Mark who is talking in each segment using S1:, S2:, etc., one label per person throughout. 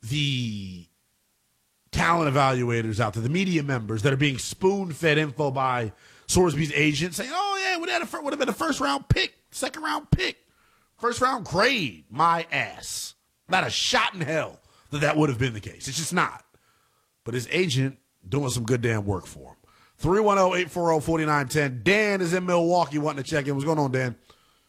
S1: the talent evaluators out there, the media members that are being spoon-fed info by Sorsby's agent saying, oh, yeah, would have been a first-round pick, second-round pick, first-round grade, my ass. Not a shot in hell that would have been the case. It's just not. But his agent doing some good damn work for him. 310-840-4910. Dan is in Milwaukee wanting to check in. What's going on, Dan?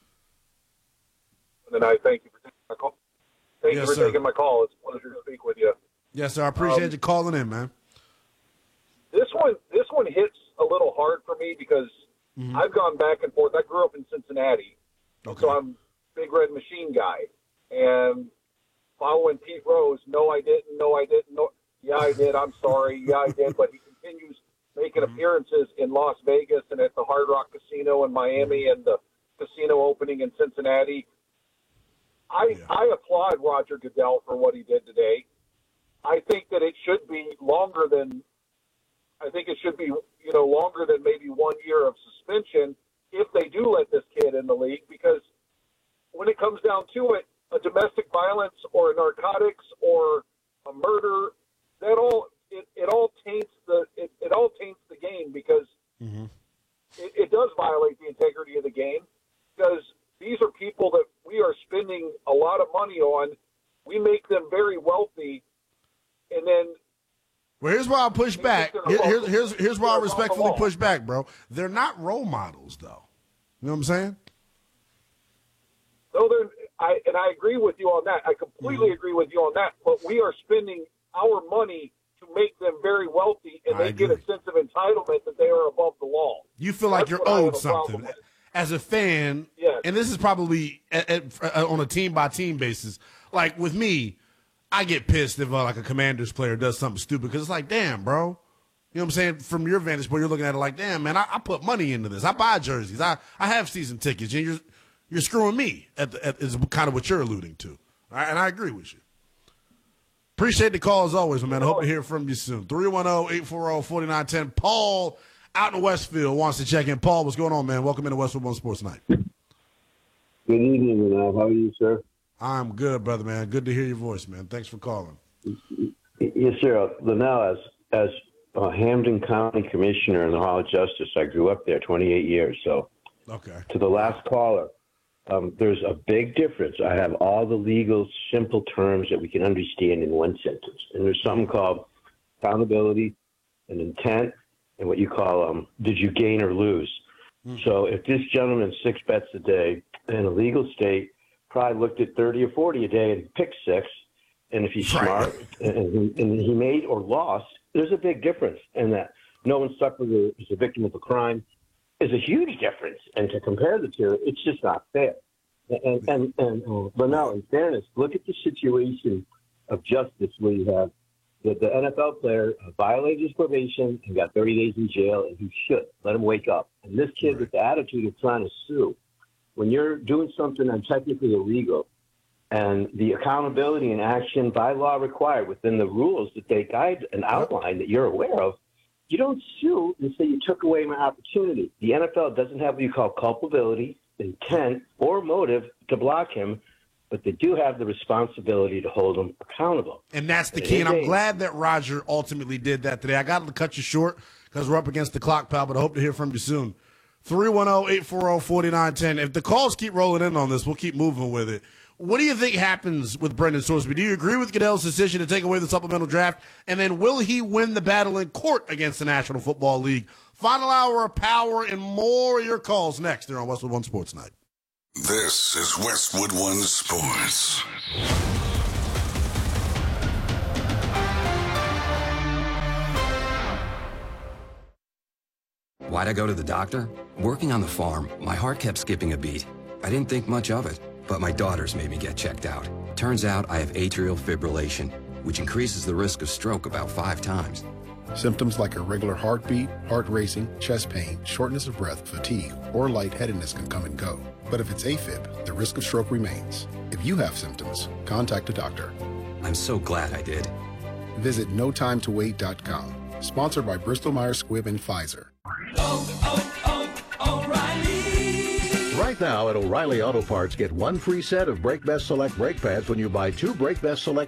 S2: And I thank you for taking my call. Thank you for taking my call. It's a pleasure to speak with you.
S1: Yes, sir. I appreciate you calling in, man.
S2: This one hits a little hard for me because I've gone back and forth. I grew up in Cincinnati, so I'm a big red machine guy. And following Pete Rose, no, I didn't. No, yeah, I did. I'm sorry. Yeah, I did. But he continues making appearances in Las Vegas and at the Hard Rock Casino in Miami and the casino opening in Cincinnati. I applaud Roger Goodell for what he did today. I think that it should be longer than maybe 1 year of suspension if they do let this kid in the league, because when it comes down to it, a domestic violence or narcotics or a murder, it all taints the game, because it does violate the integrity of the game, because these are people that we are spending a lot of money on. We make them very wealthy, and then.
S1: Well, here's why I push back. Here's why I respectfully push back, bro. They're not role models, though. You know what I'm saying?
S2: No, I agree with you on that. I completely agree with you on that. But we are spending our money to make them very wealthy, and they get a sense of entitlement that they are above the law.
S1: You feel like you're owed something. As a fan,
S2: yes.
S1: And this is probably on a team-by-team basis. Like, with me, I get pissed if like a Commanders player does something stupid, because it's like, damn, bro. You know what I'm saying? From your vantage point, you're looking at it like, damn, man, I put money into this. I buy jerseys. I have season tickets, and you're screwing me, is kind of what you're alluding to. And I agree with you. Appreciate the call as always, man. I hope to hear from you soon. 310-840-4910. Paul out in Westfield wants to check in. Paul, what's going on, man? Welcome into Westwood One Sports Night.
S3: Good evening, Manal. How are you, sir?
S1: I'm good, brother, man. Good to hear your voice, man. Thanks for calling.
S3: Yes, sir. Linnell, as Hampden County Commissioner in the Hall of Justice, I grew up there 28 years. So, to the last caller, there's a big difference. I have all the legal, simple terms that we can understand in one sentence. And there's something called accountability and intent, and what you call did you gain or lose? So if this gentleman 6 bets a day in a legal state, probably looked at 30 or 40 a day and picked 6, and if he's smart and he made or lost, there's a big difference. And that no one suffered as a victim of a crime is a huge difference. And to compare the two, it's just not fair. But now, in fairness, look at the situation of justice where you have the NFL player violated his probation and got 30 days in jail, and he should let him wake up. And this kid with the attitude of trying to sue, when you're doing something that's technically illegal, and the accountability and action by law required within the rules that they guide and outline that you're aware of, you don't sue and say you took away my opportunity. The NFL doesn't have what you call culpability, intent, or motive to block him, but they do have the responsibility to hold him accountable.
S1: And that's the key, and I'm glad that Roger ultimately did that today. I got to cut you short because we're up against the clock, pal, but I hope to hear from you soon. 310-840-4910. If the calls keep rolling in on this, we'll keep moving with it. What do you think happens with Brendan Sorsby? Do you agree with Goodell's decision to take away the supplemental draft? And then will he win the battle in court against the National Football League? Final hour of power and more of your calls next here on Westwood One Sports Night.
S4: This is Westwood One Sports.
S5: Why'd I go to the doctor? Working on the farm, my heart kept skipping a beat. I didn't think much of it, but my daughters made me get checked out. Turns out I have atrial fibrillation, which increases the risk of stroke about 5 times.
S6: Symptoms like irregular heartbeat, heart racing, chest pain, shortness of breath, fatigue, or lightheadedness can come and go. But if it's AFib, the risk of stroke remains. If you have symptoms, contact a doctor.
S5: I'm so glad I did.
S6: Visit notimetowait.com. Sponsored by Bristol-Myers Squibb and Pfizer.
S7: O'Reilly! Right now at O'Reilly Auto Parts, get 1 free set of Brake Best Select brake pads when you buy 2 Brake Best Select